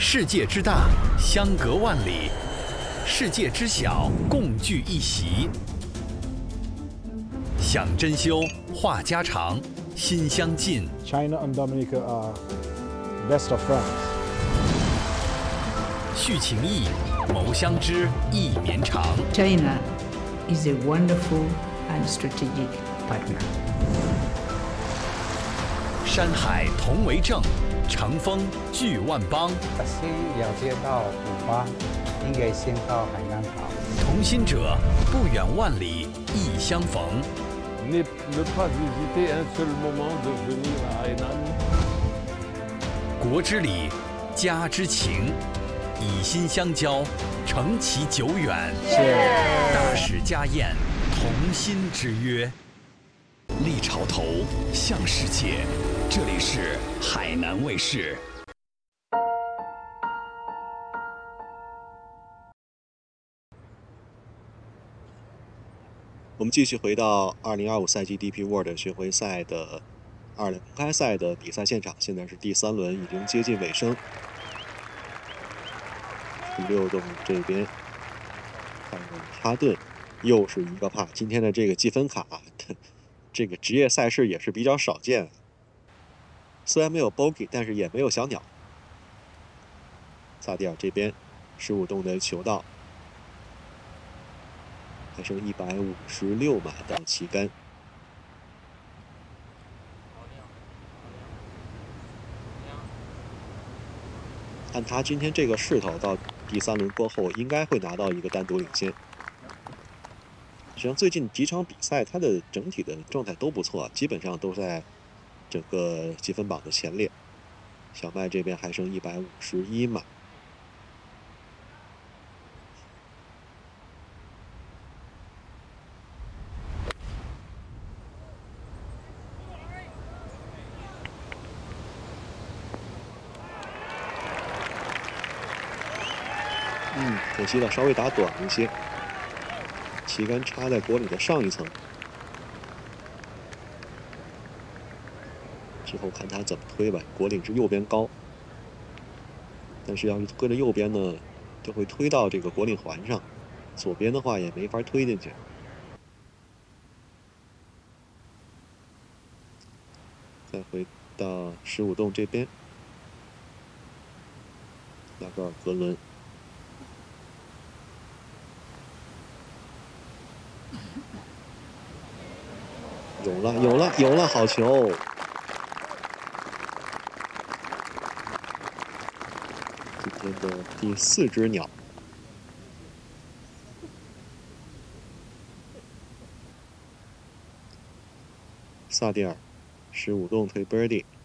世界之大，相隔万里；世界之小，共聚一席。想珍馐，话家常，心相近。 China and Dominica are best of friends. 叙情谊，谋相知，意绵长。 China is a wonderful and strategic partner. 山海同为证，乘风聚万邦。 先了解到古巴，应该先到海南岛。 同心者，不远万里，亦相逢。 Ne pas hésiter un seul moment de venir à Hainan. 国之礼，家之情，以心相交，承其久远。大使家宴，同心之约。立潮头，向世界。这里是海南卫视。 我们继续回到2025赛季 DP World 巡回赛的2轮公开赛的比赛现场，现在是第3轮，已经接近尾声。第6洞这边，看看哈顿又是一个帕。今天的这个积分卡，这个职业赛事也是比较少见。虽然没有 bogey， 但是也没有小鸟。萨蒂尔这边15洞的球道。 还剩156码到旗杆。按他今天这个势头，到第3轮过后，应该会拿到一个单独领先。实际上，最近几场比赛，他的整体的状态都不错，基本上都在整个积分榜的前列。小麦这边还剩151码。 可惜了，稍微打短一些，旗杆插在果岭的上一层，之后看他怎么推吧。果岭是右边高，但是要是推着右边呢，就会推到这个果岭环上，左边的话也没法推进去。再回到15洞这边，拉格尔格伦。 有了，好球！今天的第4只鸟。萨蒂尔，15洞推 birdie。